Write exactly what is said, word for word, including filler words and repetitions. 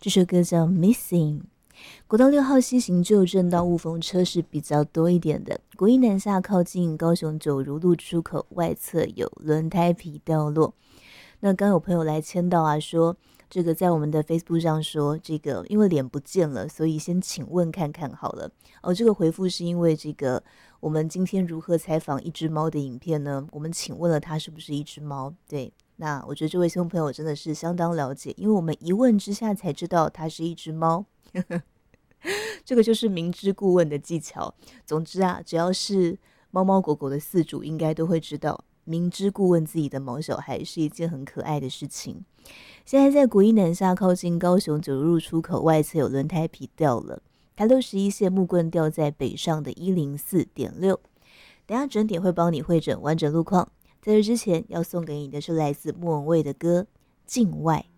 这首歌叫 Missing。国道六号西行旧正道雾峰车是比较多一点的，国一南下靠近高雄九如路出口外侧有轮胎皮掉落。那刚有朋友来签到啊，说这个在我们的 Facebook 上说，这个因为脸不见了，所以先请问看看好了。哦，这个回复是因为这个我们今天如何采访一只猫的影片呢？我们请问了它是不是一只猫？对，那我觉得这位听众朋友真的是相当了解，因为我们一问之下才知道它是一只猫。这个就是明知故问的技巧。总之啊，只要是猫猫狗狗的饲主，应该都会知道，明知故问自己的毛小孩是一件很可爱的事情。现在在国一南下靠近高雄九如路出口外侧有轮胎皮掉了，台六十一线木棍掉在北上的一零四点六。等下整点会帮你会诊完整路况。在这之前要送给你的是来自莫文蔚的歌《境外》。